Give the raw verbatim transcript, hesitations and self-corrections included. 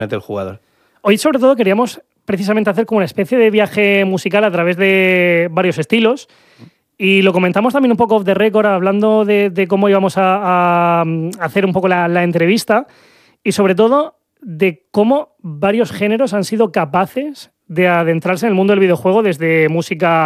el jugador. Hoy, sobre todo, queríamos precisamente hacer como una especie de viaje musical a través de varios estilos. Y lo comentamos también un poco off the record, hablando de, de cómo íbamos a, a hacer un poco la, la entrevista. Y sobre todo, de cómo varios géneros han sido capaces de adentrarse en el mundo del videojuego, desde música